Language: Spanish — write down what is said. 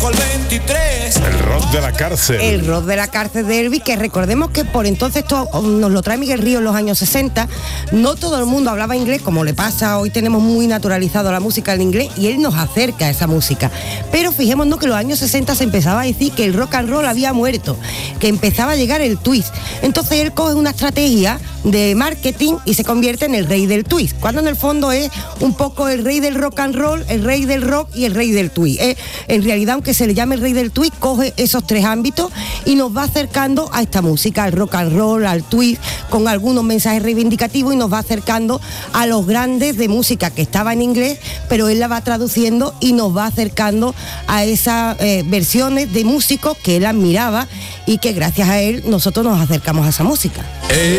El rock de la cárcel. El rock de la cárcel de Elvis, que recordemos que por entonces esto nos lo trae Miguel Ríos en los años 60. No todo el mundo hablaba inglés, como le pasa, hoy tenemos muy naturalizado la música en inglés y él nos acerca a esa música. Pero fijémonos que en los años 60 se empezaba a decir que el rock and roll había muerto, que empezaba a llegar el twist. Entonces él coge una estrategia de marketing y se convierte en el rey del twist, cuando en el fondo es un poco el rey del rock and roll, el rey del rock y el rey del twist. En realidad, aunque se le llame el rey del twist, coge esos tres ámbitos y nos va acercando a esta música, al rock and roll, al twist, con algunos mensajes reivindicativos, y nos va acercando a los grandes de música que estaba en inglés, pero él la va traduciendo y nos va acercando a esas versiones de músicos que él admiraba y que gracias a él nosotros nos acercamos a esa música.